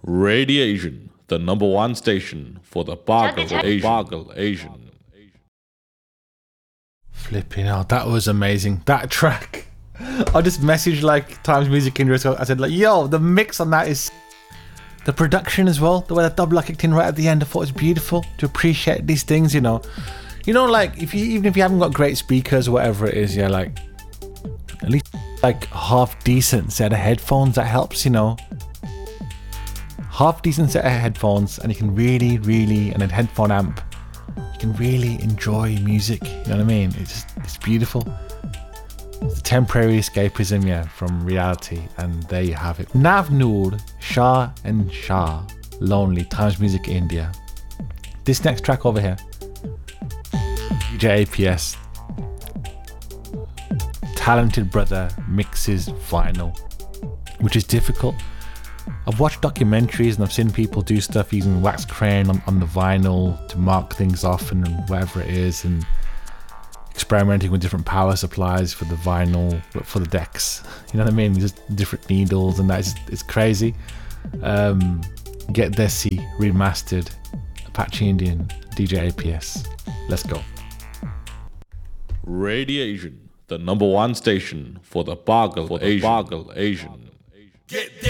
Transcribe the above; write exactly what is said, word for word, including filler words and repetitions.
Radiation, the number one station for the Bargle Asian. Bargle Asian. Flipping out, that was amazing. That track. I just messaged like Times Music Industry. I said like, yo, the mix on that is the production as well. The way that double kicked in right at the end, I thought it was beautiful to appreciate these things, you know. You know, like if you even if you haven't got great speakers or whatever it is, yeah, like at least like half decent set of headphones that helps, you know. Half decent set of headphones, and you can really, really, and a headphone amp, you can really enjoy music. You know what I mean? It's just, it's beautiful. It's a temporary escapism, yeah, from reality, and there you have it. Nav Noor, Shah and Shah, Lonely, Times Music India. This next track over here, D J A P S, talented brother mixes vinyl, which is difficult. I've watched documentaries and I've seen people do stuff using wax crayon on, on the vinyl to mark things off and whatever it is, and experimenting with different power supplies for the vinyl, for the decks. You know what I mean? Just different needles, and that's it's crazy. Um, Get Desi remastered, Apache Indian, D J A P S. Let's go. Radiation, the number one station for the Bargle Asian. Bargle Asian. Get